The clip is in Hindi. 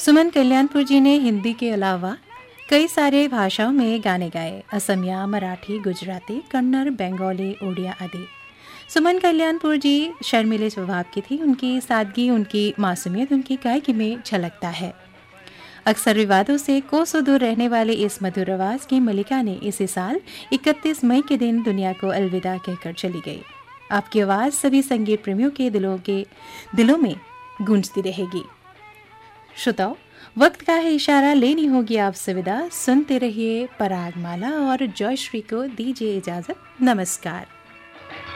सुमन कल्याणपुर जी ने हिंदी के अलावा कई सारे भाषाओं में गाने गाए। असमिया, मराठी, गुजराती, कन्नड़, बंगाली, उड़िया आदि। सुमन कल्याणपुर जी शर्मीले स्वभाव की थी। उनकी सादगी, उनकी मासूमियत उनकी गायकी में झलकता है। अक्सर विवादों से कोसों दूर रहने वाले इस मधुर आवाज की मलिका ने इसी साल 31 मई के दिन दुनिया को अलविदा कहकर चली गई। आपकी आवाज़ सभी संगीत प्रेमियों के दिलों में गूंजती रहेगी। श्रोताओ, वक्त का है इशारा, लेनी होगी आपसे विदा। सुनते रहिए परागमाला और जयश्री को दीजिए इजाजत। नमस्कार।